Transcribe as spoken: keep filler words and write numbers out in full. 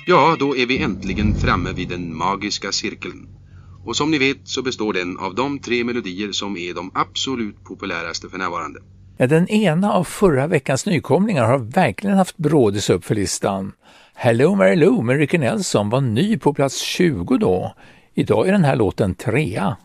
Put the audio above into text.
Ja, då är vi äntligen framme vid den magiska cirkeln. Och som ni vet så består den av de tre melodier som är de absolut populäraste för närvarande. Ja, den ena av förra veckans nykomlingar har verkligen haft brådis upp för listan. Hello Mary Lou med Ricky Nelson var ny på plats tjugo då. Idag är den här låten trea.